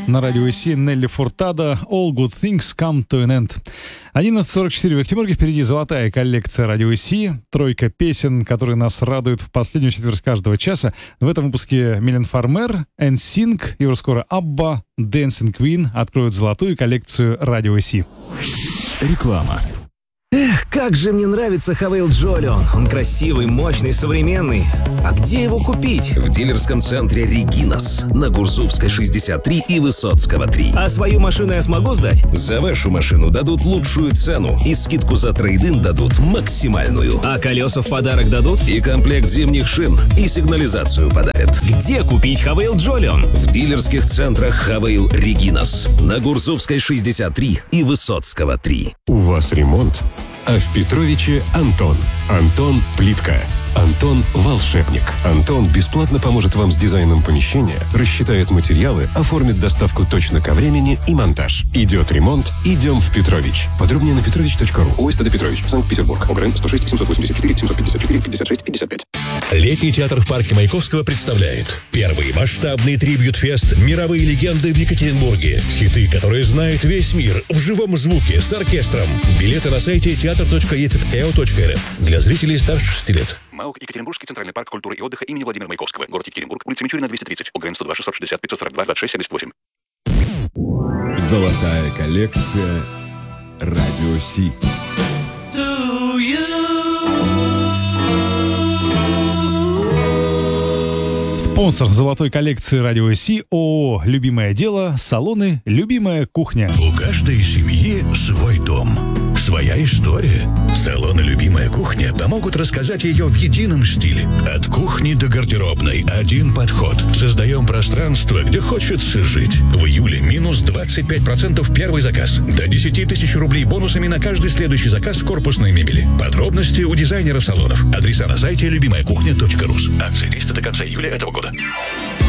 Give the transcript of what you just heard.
На радио ИСИ Нелли Фуртадо «All good things come to an end». 11:44 в Екатеринбурге. Впереди золотая коллекция радио ИСИ. Тройка песен, которые нас радуют в последнюю четверть каждого часа. В этом выпуске Милен Фармер, NSYNC и уже скоро Абба, Dancing Queen откроют золотую коллекцию радио ИСИ. Реклама. Эх, как же мне нравится Хавейл Джолион. Он красивый, мощный, современный. А где его купить? В дилерском центре «Регинас» на Гурзувской 63 и Высоцкого 3. А свою машину я смогу сдать? За вашу машину дадут лучшую цену и скидку за трейд-ин дадут максимальную. А колеса в подарок дадут? И комплект зимних шин, и сигнализацию подарят. Где купить Хавейл Джолион? В дилерских центрах «Хавейл Регинас» на Гурзувской 63 и Высоцкого 3. У вас ремонт? А в Петровиче Антон. Антон – плитка. Антон – волшебник. Антон бесплатно поможет вам с дизайном помещения, рассчитает материалы, оформит доставку точно ко времени и монтаж. Идет ремонт, идем в Петрович. Подробнее на petrovich.ru. ОСТД Петрович, Санкт-Петербург. ОГРН 106 784 754 56 55. Летний театр в парке Маяковского представляет первый масштабный трибьют-фест «Мировые легенды» в Екатеринбурге. Хиты, которые знает весь мир, в живом звуке, с оркестром. Билеты на сайте teatr.ecpko.rf для зрителей старше 6 лет. МАУК Екатеринбургский центральный парк культуры и отдыха имени Владимира Маяковского. Город Екатеринбург, улица Мичурина, 230, ОГРН 102 660 542 26 78. Золотая коллекция радио Си. Спонсор золотой коллекции радио ИСИ ООО «Любимое дело», салоны «Любимая кухня». У каждой семьи свой дом, своя история. Салоны «Любимая кухня» помогут рассказать ее в едином стиле. От кухни до гардеробной один подход. Создаем пространство, где хочется жить. В июле минус 25% первый заказ. До 10 тысяч рублей бонусами на каждый следующий заказ корпусной мебели. Подробности у дизайнеров салонов. Адреса на сайте любимаякухня.ру. Акция действует до конца июля этого года.